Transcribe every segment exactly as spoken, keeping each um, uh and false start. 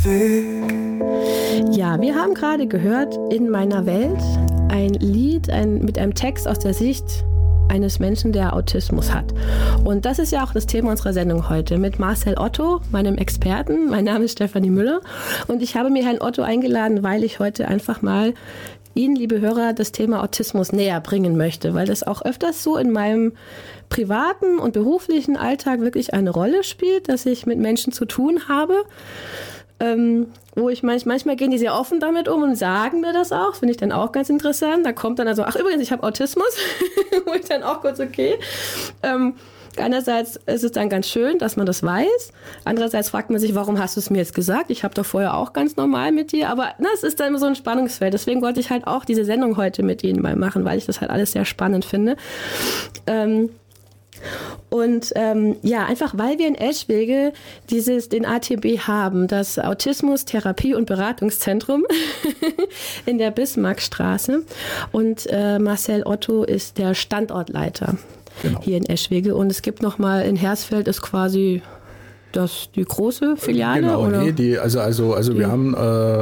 Ja, wir haben gerade gehört, In meiner Welt, ein Lied ein, mit einem Text aus der Sicht eines Menschen, der Autismus hat. Und das ist ja auch das Thema unserer Sendung heute mit Marcel Otto, meinem Experten. Mein Name ist Stefanie Müller und ich habe mir Herrn Otto eingeladen, weil ich heute einfach mal Ihnen, liebe Hörer, das Thema Autismus näher bringen möchte, weil das auch öfters so in meinem privaten und beruflichen Alltag wirklich eine Rolle spielt, dass ich mit Menschen zu tun habe, ähm, wo ich manch, manchmal gehen die sehr offen damit um und sagen mir das auch, finde ich dann auch ganz interessant. Da kommt dann also, ach übrigens, ich habe Autismus, wo ich dann auch kurz okay. Ähm, Einerseits ist es dann ganz schön, dass man das weiß. Andererseits fragt man sich, warum hast du es mir jetzt gesagt? Ich habe doch vorher auch ganz normal mit dir. Aber na, es ist dann immer so ein Spannungsfeld. Deswegen wollte ich halt auch diese Sendung heute mit Ihnen mal machen, weil ich das halt alles sehr spannend finde. Ähm, Und ähm, ja, einfach weil wir in Eschwege dieses, den A T B haben, das Autismus Therapie- und Beratungszentrum in der Bismarckstraße. Und äh, Marcel Otto ist der Standortleiter. Genau. Hier in Eschwege. Und es gibt nochmal in Hersfeld ist quasi das, die große Filiale? Genau, oder? nee, die, also, also, also wir haben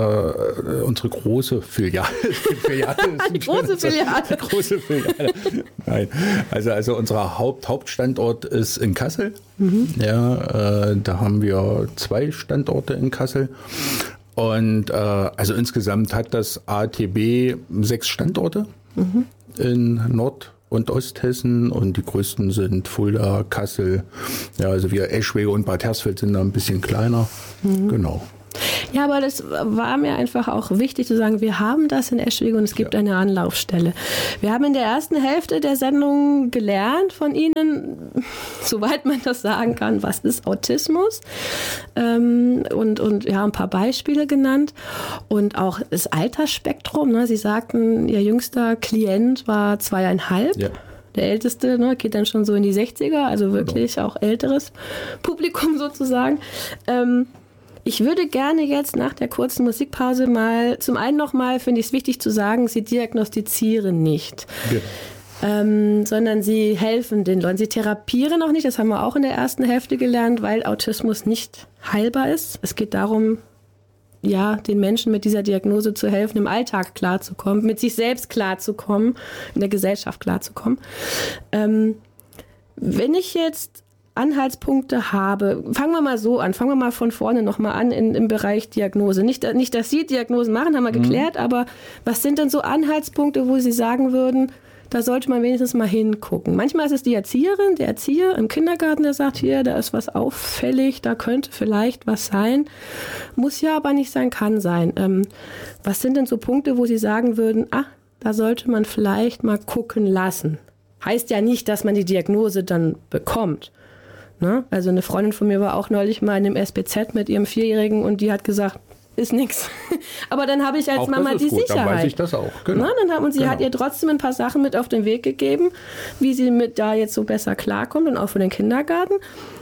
äh, unsere große Filiale. Filiale die große Filiale. Die große Filiale. Nein, also, also unser Haupt, Hauptstandort ist in Kassel. Mhm. Ja, äh, da haben wir zwei Standorte in Kassel. Und äh, also insgesamt hat das A T B sechs Standorte mhm. in Nord- und Osthessen und die größten sind Fulda, Kassel, ja, also wir Eschwege und Bad Hersfeld sind da ein bisschen kleiner, mhm. genau. Ja, aber das war mir einfach auch wichtig zu sagen, wir haben das in Eschwege und es gibt ja. eine Anlaufstelle. Wir haben in der ersten Hälfte der Sendung gelernt von Ihnen, soweit man das sagen kann, was ist Autismus ähm, und, und ja, ein paar Beispiele genannt und auch das Altersspektrum. Ne? Sie sagten, Ihr jüngster Klient war zweieinhalb. Ja. Der Älteste ne, geht dann schon so in die sechziger, also wirklich genau. auch älteres Publikum sozusagen. Ähm, Ich würde gerne jetzt nach der kurzen Musikpause mal, zum einen nochmal finde ich es wichtig zu sagen, Sie diagnostizieren nicht, ja. ähm, sondern Sie helfen den Leuten. Sie therapieren auch nicht, das haben wir auch in der ersten Hälfte gelernt, weil Autismus nicht heilbar ist. Es geht darum, ja, den Menschen mit dieser Diagnose zu helfen, im Alltag klarzukommen, mit sich selbst klarzukommen, in der Gesellschaft klarzukommen. Ähm, wenn ich jetzt Anhaltspunkte habe. Fangen wir mal so an. Fangen wir mal von vorne nochmal an in, im Bereich Diagnose. Nicht, nicht, dass Sie Diagnosen machen, haben wir mhm. geklärt, aber was sind denn so Anhaltspunkte, wo Sie sagen würden, da sollte man wenigstens mal hingucken? Manchmal ist es die Erzieherin, der Erzieher im Kindergarten, der sagt, hier, da ist was auffällig, da könnte vielleicht was sein. Muss ja aber nicht sein, kann sein. Ähm, was sind denn so Punkte, wo Sie sagen würden, ah, da sollte man vielleicht mal gucken lassen? Heißt ja nicht, dass man die Diagnose dann bekommt. Ne? Also eine Freundin von mir war auch neulich mal in dem S B Z mit ihrem Vierjährigen und die hat gesagt, ist nix. Aber dann habe ich als auch Mama die gut. Sicherheit. Dann weiß ich das auch. Genau. Ne? Dann hat, und sie genau. hat ihr trotzdem ein paar Sachen mit auf den Weg gegeben, wie sie mit da jetzt so besser klarkommt und auch für den Kindergarten.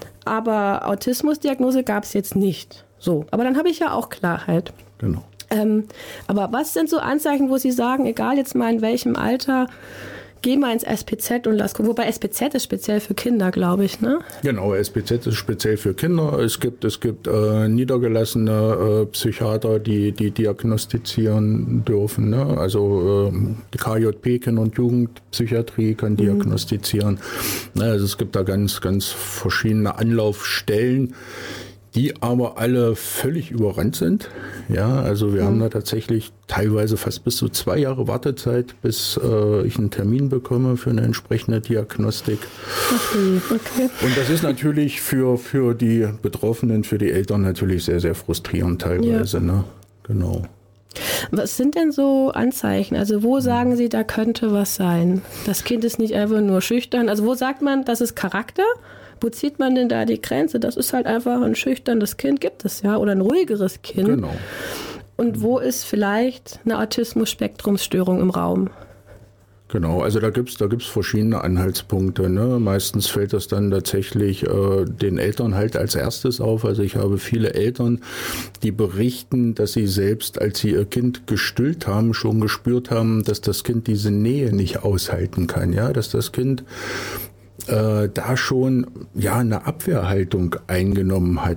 Aber Autismusdiagnose gab es jetzt nicht. So, aber dann habe ich ja auch Klarheit. Genau. Ähm, aber was sind so Anzeichen, wo Sie sagen, egal jetzt mal in welchem Alter, geh mal ins S P Z und lass gucken. Wobei S P Z ist speziell für Kinder, glaube ich, ne? Genau, S P Z ist speziell für Kinder. Es gibt, es gibt äh, niedergelassene äh, Psychiater, die, die diagnostizieren dürfen. Ne? Also äh, die K J P, Kinder- und Jugendpsychiatrie, kann mhm. diagnostizieren. Also es gibt da ganz, ganz verschiedene Anlaufstellen, die aber alle völlig überrannt sind. Ja, also wir mhm. haben da tatsächlich teilweise fast bis zu zwei Jahre Wartezeit, bis äh, ich einen Termin bekomme für eine entsprechende Diagnostik. Okay, okay. Und das ist natürlich für, für die Betroffenen, für die Eltern natürlich sehr, sehr frustrierend teilweise. Ja. Ne? Genau. Was sind denn so Anzeichen? Also wo sagen Sie, da könnte was sein? Das Kind ist nicht einfach nur schüchtern. Also wo sagt man, das ist Charakter? Wo zieht man denn da die Grenze? Das ist halt einfach ein schüchternes Kind, gibt es ja, oder ein ruhigeres Kind. Genau. Und wo ist vielleicht eine Autismus-Spektrumsstörung im Raum? Genau, also da gibt's da gibt's verschiedene Anhaltspunkte. Ne? Meistens fällt das dann tatsächlich äh, den Eltern halt als erstes auf. Also ich habe viele Eltern, die berichten, dass sie selbst, als sie ihr Kind gestillt haben, schon gespürt haben, dass das Kind diese Nähe nicht aushalten kann. Ja, dass das Kind äh, da schon ja eine Abwehrhaltung eingenommen hat.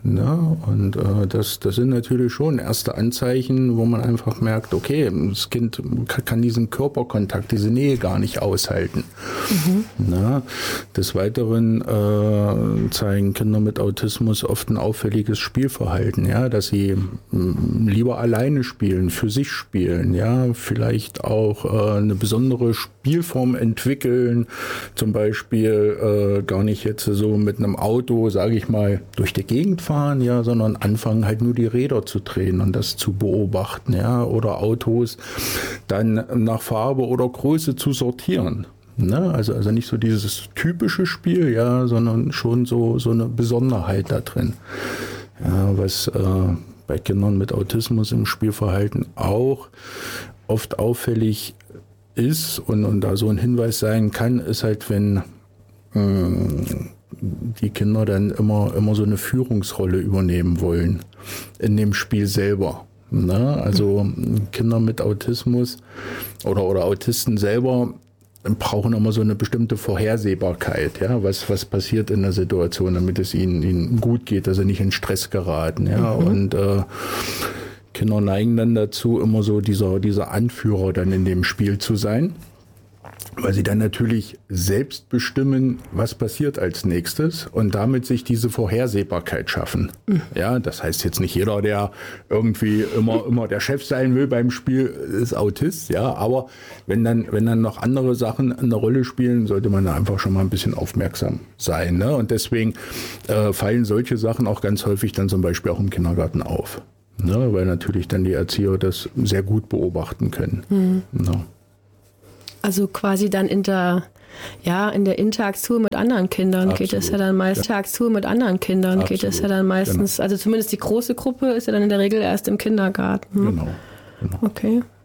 Ne? Und äh, das, das sind natürlich schon erste Anzeichen, wo man einfach merkt, okay, das Kind kann diesen Körperkontakt, diese Nähe gar nicht aushalten. Mhm. Ne? Des Weiteren äh, zeigen Kinder mit Autismus oft ein auffälliges Spielverhalten, ja, dass sie mh, lieber alleine spielen, für sich spielen, ja, vielleicht auch äh, eine besondere Spielform entwickeln, zum Beispiel äh, gar nicht jetzt so mit einem Auto, sage ich mal, durch die Gegend fahren, ja, sondern anfangen halt nur die Räder zu drehen und das zu beobachten, ja, oder Autos dann nach Farbe oder Größe zu sortieren. Ne? Also, also nicht so dieses typische Spiel, ja, sondern schon so, so eine Besonderheit da drin. Ja, was äh, bei Kindern mit Autismus im Spielverhalten auch oft auffällig ist und, und da so ein Hinweis sein kann, ist halt, wenn mh, die Kinder dann immer, immer so eine Führungsrolle übernehmen wollen in dem Spiel selber. Ne? Also Kinder mit Autismus oder, oder Autisten selber brauchen immer so eine bestimmte Vorhersehbarkeit, ja, was, was passiert in der Situation, damit es ihnen, ihnen gut geht, dass sie nicht in Stress geraten. Ja? Mhm. Und äh, Kinder neigen dann dazu, immer so dieser, dieser Anführer dann in dem Spiel zu sein, weil sie dann natürlich selbst bestimmen, was passiert als nächstes und damit sich diese Vorhersehbarkeit schaffen. Mhm. Ja, das heißt jetzt nicht jeder, der irgendwie immer, immer der Chef sein will beim Spiel, ist Autist, ja, aber wenn dann, wenn dann noch andere Sachen eine Rolle spielen, sollte man da einfach schon mal ein bisschen aufmerksam sein, ne? Und deswegen äh, fallen solche Sachen auch ganz häufig dann zum Beispiel auch im Kindergarten auf, ne? Weil natürlich dann die Erzieher das sehr gut beobachten können. Mhm. Ne? Also quasi dann in der, ja, in der Interaktion mit anderen Kindern Absolut. geht es ja dann meistens. Ja. Interaktion mit anderen Kindern Absolut. geht es ja dann meistens. Genau. Also zumindest die große Gruppe ist ja dann in der Regel erst im Kindergarten. Genau. genau. Okay.